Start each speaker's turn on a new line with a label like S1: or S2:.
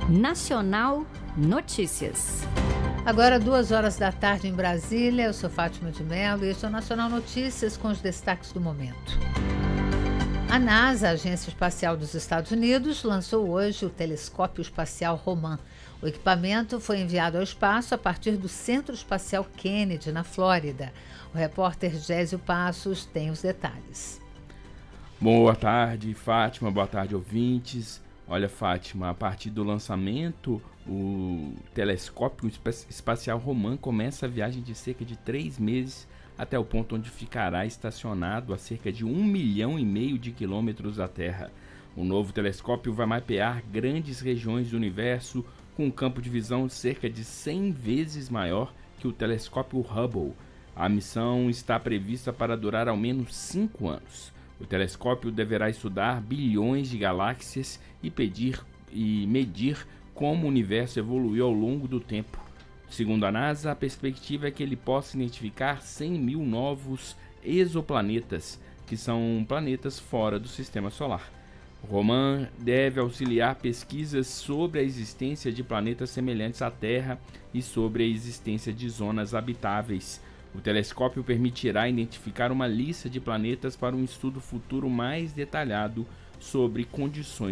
S1: Nacional Notícias.
S2: Agora 2h em Brasília, eu sou Fátima de Mello e este é o Nacional Notícias com os destaques do momento. A NASA, a Agência Espacial dos Estados Unidos, lançou hoje o telescópio espacial Roman. O equipamento foi enviado ao espaço a partir do Centro Espacial Kennedy, na Flórida. O repórter Gésio Passos tem os detalhes.
S3: Boa tarde, Fátima. Boa tarde, ouvintes. Olha, Fátima, a partir do lançamento, o telescópio espacial Roman começa a viagem de cerca de 3 meses até o ponto onde ficará estacionado a cerca de 1,5 milhão de quilômetros da Terra. O novo telescópio vai mapear grandes regiões do universo com um campo de visão cerca de 100 vezes maior que o telescópio Hubble. A missão está prevista para durar ao menos 5 anos. O telescópio deverá estudar bilhões de galáxias e medir como o universo evoluiu ao longo do tempo. Segundo a NASA, a perspectiva é que ele possa identificar 100 mil novos exoplanetas, que são planetas fora do sistema solar. O Roman deve auxiliar pesquisas sobre a existência de planetas semelhantes à Terra e sobre a existência de zonas habitáveis. O telescópio permitirá identificar uma lista de planetas para um estudo futuro mais detalhado sobre condições